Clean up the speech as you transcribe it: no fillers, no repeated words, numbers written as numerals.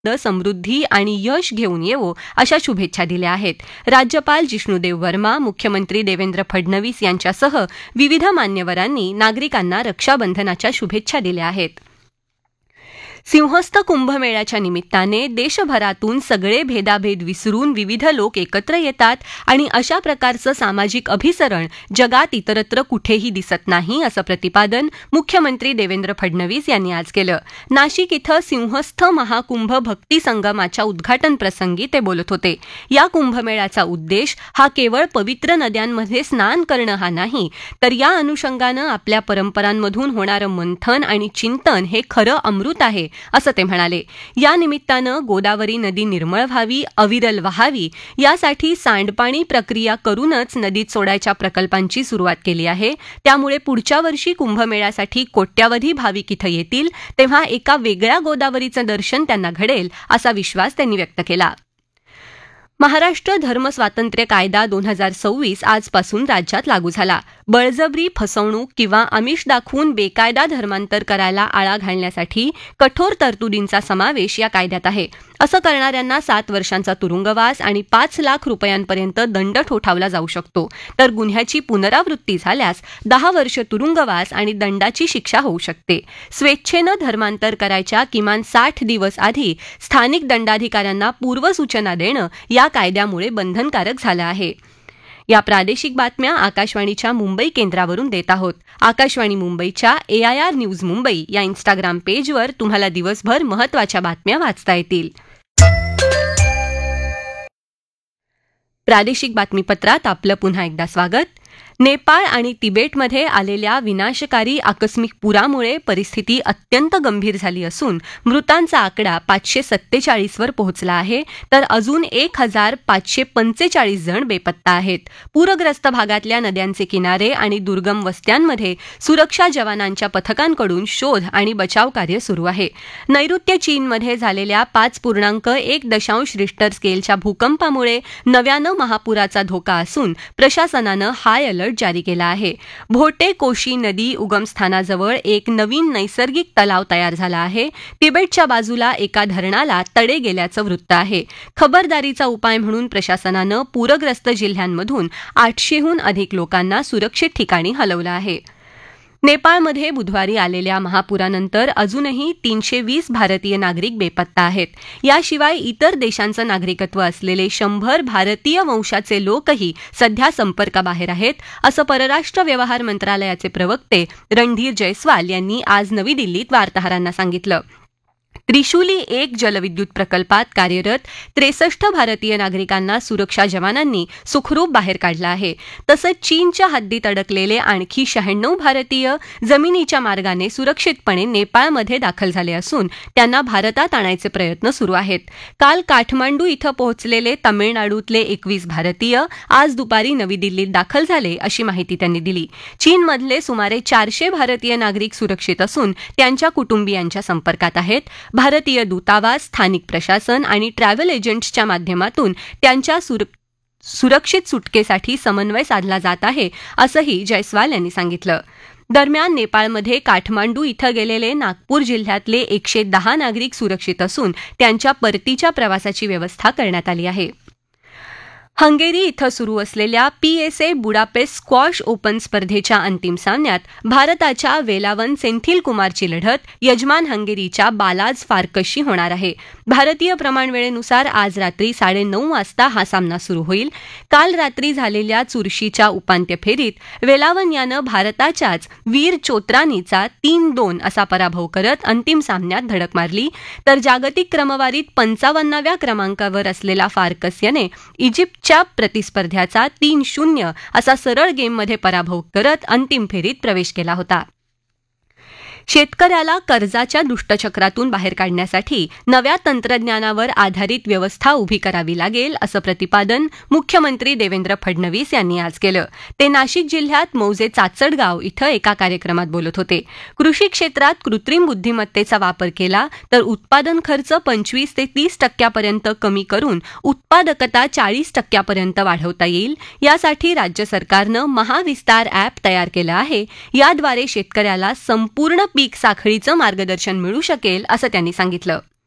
समृद्धी आणि यश घेऊन येवो अशा शुभेच्छा दिल्या आहेत. राज्यपाल जिष्णुदेव वर्मा, मुख्यमंत्री देवेंद्र फडणवीस यांच्यासह विविध मान्यवरांनी नागरिकांना रक्षाबंधनाच्या शुभेच्छा दिल्या आहेत. सिंहस्थ कुंभमेळ्याच्या निमित्ताने देशभरातून सगळे भेदाभेद विसरून विविध लोक एकत्र येतात आणि अशा प्रकारचं सामाजिक अभिसरण जगात इतरत्र कुठेही दिसत नाही, असं प्रतिपादन मुख्यमंत्री देवेंद्र फडणवीस यांनी आज केलं. नाशिक इथं सिंहस्थ महाकुंभ भक्ती संगमाच्या उद्घाटन प्रसंगी ते बोलत होते. या कुंभमेळ्याचा उद्देश हा केवळ पवित्र नद्यांमध्ये स्नान करणं हा नाही, तर या अनुषंगानं आपल्या परंपरांमधून होणारं मंथन आणि चिंतन हे खरं अमृत आहे, असं ते म्हणाले. या निमित्तानं गोदावरी नदी निर्मळ व्हावी, अविरल व्हावी यासाठी सांडपाणी प्रक्रिया करूनच नदीत सोडायच्या प्रकल्पांची सुरुवात केली आहे. त्यामुळे पुढच्या वर्षी कुंभमेळ्यासाठी कोट्यावधी भाविक इथं येतील तेव्हा एका वेगळ्या गोदावरीचं दर्शन त्यांना घडेल, असा विश्वास त्यांनी व्यक्त केला. महाराष्ट्र धर्मस्वातंत्र्य कायदा 2026 आजपासून राज्यात लागू झाला. बळजबरी, फसवणूक किंवा आमिष दाखवून बेकायदा धर्मांतर करायला आळा घालण्यासाठी कठोर तरतुदींचा समावेश या कायद्यात आहे. असं करणाऱ्यांना 7 वर्षांचा तुरुंगवास आणि 5 लाख रुपयांपर्यंत दंड ठोठावला जाऊ शकतो, तर गुन्ह्याची पुनरावृत्ती झाल्यास 10 वर्ष तुरुंगवास आणि दंडाची शिक्षा होऊ शकते. स्वेच्छेनं धर्मांतर करायच्या किमान 60 दिवस आधी स्थानिक दंडाधिकाऱ्यांना पूर्वसूचना देणं या कायद्यामुळे बंधनकारक झालं आहे. या प्रादेशिक बातम्या आकाशवाणीच्या मुंबई केंद्रावरून देत आहोत. आकाशवाणी मुंबईच्या AIR न्यूज मुंबई या इंस्टाग्राम पेजवर तुम्हाला दिवसभर महत्त्वाच्या बातम्या वाचता येतील. प्रादेशिक बातमीपत्रात आपलं पुन्हा एकदा स्वागत. नेपाळ आणि तिबेटमध्ये आलेल्या विनाशकारी आकस्मिक पुरामुळे परिस्थिती अत्यंत गंभीर झाली असून मृतांचा आकडा 547 वर पोहोचला आहे, तर अजून 1545 जण बेपत्ता आहेत. पूरग्रस्त भागातल्या नद्यांचे किनारे आणि दुर्गम वस्त्यांमध्ये सुरक्षा जवानांच्या पथकांकडून शोध आणि बचाव कार्य सुरू आहे. नैऋत्य चीनमध्ये झालेल्या 5.1 रिश्टर स्केलच्या भूकंपामुळे नव्यानं महापुराचा धोका असून प्रशासनानं हाय अलर्ट जारी केला आहे. भोटे कोशी नदी उगमस्थानाजवळ एक नवीन नैसर्गिक तलाव तयार झाला आहे. तिबेटच्या बाजूला एका धरणाला तडे गेल्याचं वृत्त आहे. खबरदारीचा उपाय म्हणून प्रशासनानं पूरग्रस्त जिल्ह्यांमधून 800हून अधिक लोकांना सुरक्षित ठिकाणी हलवलं आहे. नेपाळमध्ये बुधवारी आलेल्या महापुरानंतर अजूनही 320 भारतीय नागरिक बेपत्ता आहेत. याशिवाय इतर देशांचं नागरिकत्व असलेले 100 भारतीय वंशाचे लोकही सध्या संपर्काबाहेर आहेत, असं परराष्ट्र व्यवहार मंत्रालयाचे प्रवक्ते रणधीर जयस्वाल यांनी आज नवी दिल्लीत वार्ताहरांना सांगितलं. त्रिशूली 1 जलविद्युत प्रकल्पात कार्यरत 63 भारतीय नागरिकांना सुरक्षा जवानांनी सुखरूप बाहेर काढलं आहे. तसंच चीनच्या हद्दीत अडकलेले आणखी 96 भारतीय जमिनीच्या मार्गाने सुरक्षितपणे नेपाळमध्ये दाखल झाले असून त्यांना भारतात आणायचे प्रयत्न सुरू आहेत. काल काठमांडू इथं पोहोचलेले तामिळनाडूतले 21 भारतीय आज दुपारी नवी दिल्लीत दाखल झाले, अशी माहिती त्यांनी दिली. चीनमधले सुमारे 400 भारतीय नागरिक सुरक्षित असून त्यांच्या कुटुंबियांच्या संपर्कात आहेत. भारतीय दूतावास, स्थानिक प्रशासन आणि ट्रॅव्हल एजंट्सच्या माध्यमातून त्यांच्या सुरक्षित सुटकेसाठी समन्वय साधला जात आहे, असंही जयस्वाल यांनी सांगितलं. दरम्यान नेपाळमध्ये काठमांडू इथं गेलेले नागपूर जिल्ह्यातले 110 नागरिक सुरक्षित असून त्यांच्या परतीच्या प्रवासाची व्यवस्था करण्यात आली आहे. हंगेरी इथं सुरू असलेल्या PSA बुडापेस्ट स्क्वॉश ओपन स्पर्धेच्या अंतिम सामन्यात भारताच्या वेलावन सेंथिल कुमारची लढत यजमान हंगेरीच्या बालाज फारकसशी होणार आहे. भारतीय प्रमाणवेळेनुसार आज रात्री 9:30 वाजता हा सामना सुरू होईल. काल रात्री झालेल्या चुरशीच्या उपांत्य फेरीत वेलावन यानं भारताच्याच वीर चोत्रानीचा 3-2 असा पराभव करत अंतिम सामन्यात धडक मारली, तर जागतिक क्रमवारीत 55व्या क्रमांकावर असलेला फारकस याने इजिप्तच्या प्रतिस्पर्ध्याचा 3-0 असा सरळ गेममध्ये पराभव करत अंतिम फेरीत प्रवेश केला होता. शेतकऱ्याला कर्जाच्या दुष्टचक्रातून बाहेर काढण्यासाठी नव्या तंत्रज्ञानावर आधारित व्यवस्था उभी करावी लागेल, असं प्रतिपादन मुख्यमंत्री देवेंद्र फडणवीस यांनी आज केलं. ते नाशिक जिल्ह्यात मौजे चाचडगाव इथं एका कार्यक्रमात बोलत होते. कृषी क्षेत्रात कृत्रिम बुद्धिमत्तेचा वापर केला तर उत्पादन खर्च 25 ते 30% कमी करून उत्पादकता 40% वाढवता येईल. यासाठी राज्य सरकारनं महाविस्तार ॲप तयार केलं आहे. याद्वारे शेतकऱ्याला संपूर्ण पीक साखळीचं मार्गदर्शन मिळू शकेल, असं त्यांनी सांगितलं.